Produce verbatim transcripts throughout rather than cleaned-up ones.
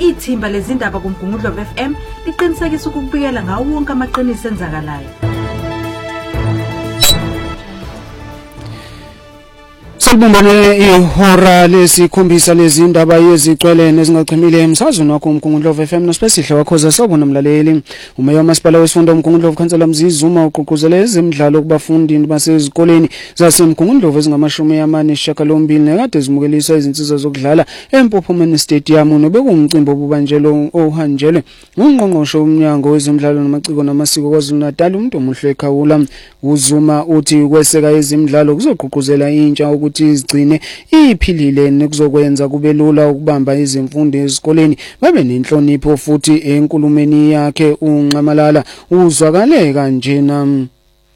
ithimba lezindaba kuMgungundlovu F M liqinisekisa ukubikela ngawo wonke amaqiniso enzakalayo. Salibambane ihora lesikhombisa lezindaba yezicwele nezingachimile emsazweni wakho uMgungundlovu F M nosipesihle wakhoza sobona mlaleli. Umeya wamasipala wesifunda uMgungundlovu Councillor Mzizuma uqhuquzele ezemidlalo kubafundi basezikoleni zaseMgungundlovu ezingamashumi amane nesishiyagalombili nekade zimukeliswa izinsiza zokudlala eMpophomeni Stadium nobekuwumcimbi obubanjelo ohanjelwe ngungqongqoshe umnyango wezemidlalo namaciko namasiko KwaZulu-Natal umuntu omuhle ekhawula. uZuma uthi ukweseka ezemidlalo kuzoqhuquzela intsha ukuthi izigcine iphilile nekuzokwenza kube lula ukubamba izimfundo ezikoleni babe nenhlonipho futhi enkulumeni yakhe uNxamalala uzwakale kanjena.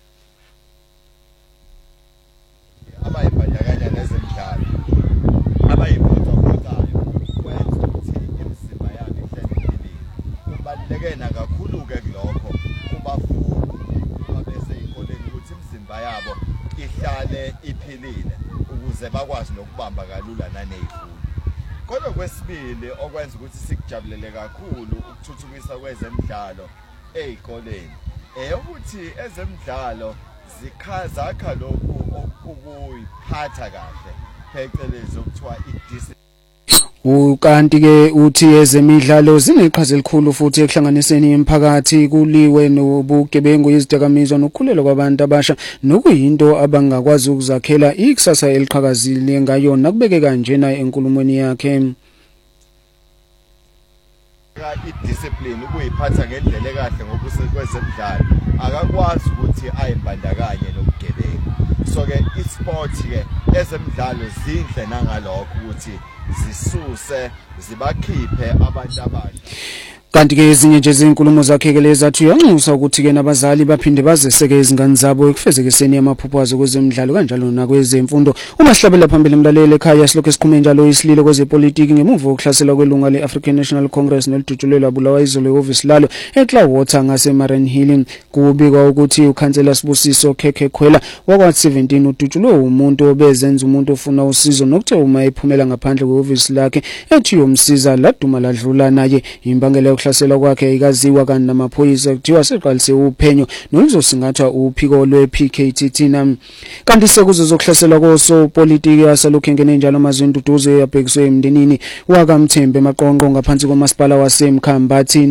Abayibandakanya nezemidlalo abayiphothaphotayo kwenza ukuthi imizimba yakhe ihlale kubaluleke kakhulu ke lokho kubafundi abese ezikoleni ukuthi imizimba yabo ihlale iphilile ukuze bakwazi nokubamba kalula nanezifundo. Kodwa kwesibili okwenza ukuthi sikujabulele kakhulu ukuthuthukisa kwezemidlalo ezikoleni eyokuthi ezemidlalo zikhazakha lokhu okuyiphatha kahle phecelezi okuthiwa idiscipline. Ukanti ke uthi ezemidlalo zineqhaza elikhulu futhi ekuhlanganiseni imphakathi kuliwe nobugebengu izidakamizwa nokukhulelwa kwabantu abasha nokuyinto abangakwazi ukuzakhela ikusasa eliqhakazile ngayo nakubeke kanjena enkulumweni yakhe. Idiscipline ukuyiphatha ngendlela kahle ngokusekwezemidlalo akakwazi ukuthi ayibandakanye nobugebengu. So ke isport ke ezemidlalo zinhle nangalokho ukuthi zisuse zibakhiphe abantu abasha. Kanti ke ezinye nje izinkulumo zakhe ke lezathi uyanxusa ukuthi ke nabazali baphinde bazeseke izingane zabo ekufezekiseni amaphupho azo kwezemidlalo kanjalo nakwezemfundo. Uma sihlabela phambili emlaleli ekhaya silokho esikhulume njalo isililo kwezepolitiki ngemuva kokuhlasela kwelunga le-African National Congress nelidutshulelwa bulawa izolo e-office lalo eCloudwater ngase Mariannhill. Kubikwa ukuthi ukhansela Sibusiso Khekhe Khwela wakwa seventeen udutshulwe umuntu obezenza umuntu ofuna usizo nokuthe uma ephumela ngaphandle kwe-office lakhe ethi yomsiza laduma ladlula naye imbangela yokuhlasela kwakhe ikaziwa kanti namaphoyisa kuthiwa seqalise uphenyo noluzosingathwa uphiko lwe-P K T T nam. Kanti sekuzo zokuhlasela koso politiki asalokhu engene njalo amazwi induduzo yabhekiswe emndenini wakaMthembe Maqonqo ngaphansi komasipala waseMkhambathi.